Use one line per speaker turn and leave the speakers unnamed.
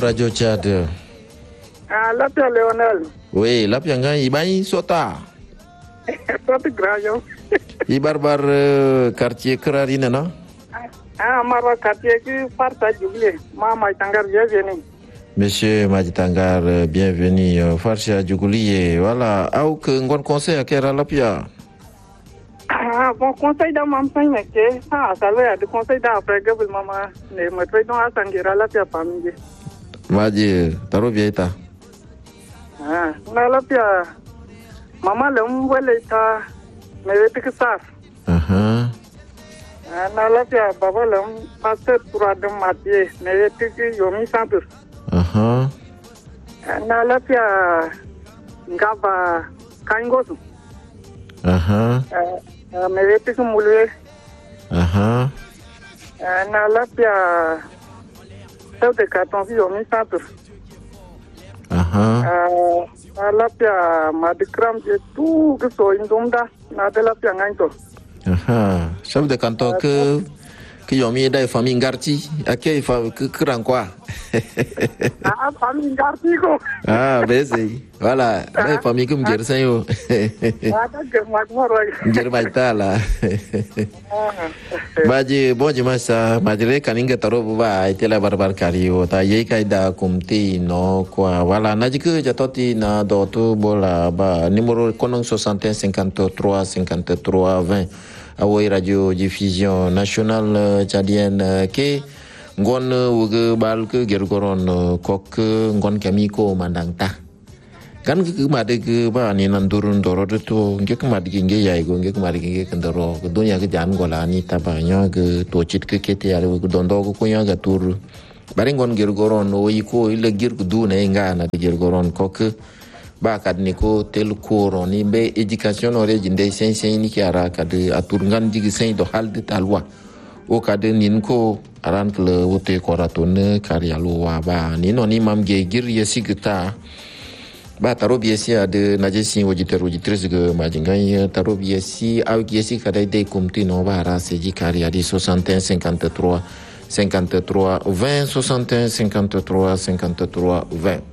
Radio Tchad.
Lapia Léonel.
Oui, lapia nga ibai sota.
Sota grayo.
Ibarbar quartier Krarina na?
Mara quartier qui parta jubilé. Mama Tangar bienvenue.
Monsieur Majitangar, bienvenue. Farsha Djougoulié. Voilà. Au que ngon conseil à Kera lapia.
Bon conseil dans mam sain mais ça va de conseil d'après que maman ne me fait donc à Sangira lapia famille.
Maji, taro bieta.
Na lapia. Mama le mwele ta me vete que ça. Na lapia baba le pasteur pour adam matie me vete que yomi centre. Na lapia ngaba kangosu. Me vete que mulwe. Na lapia chef de carton yomi centre. Na lapia madikram je tout que so indomda na de lapia ngaito.
Chef de canton que yomi dai famille ngarti akei fa que rankwa.
Famille ngarti ko.
Besi. Voilà, dai famille que mgersan yo. Germaitala. Baji bonji masa majire kaninga taro ba itela barbar kario ta ye kaida kumti no kwa wala najiku jatoti na dotu bola ba numéro konong 61 53 53 20 awoi radio diffusion nationale tchadienne ke ngon wuge bal ke gergoron kok ngon kamiko mandangta kan ke made ke ba ni nan durun doro to nge ke made nge yai go nge ke made nge kendoro ke dunya ke jan gola ni tabanya ke tochit ke kete ya go dondo ko kunya ga tur bare ngon gergoron o iko ile gir ku du na nga na gergoron kok ba kad ni ko tel ko ni be education ore jinde sen ni kiara kad atur ngan digi sen do halde talwa o kad nin ko aran kle wote ko ratone karialo wa ba ni no ni mam ge gir yesigta ba tarobiesi de najesi auditrice que majingai tarobiesi au kiesi kadai de kumti no ba ra seji kari adi 61 53 53 20 61 53 53 20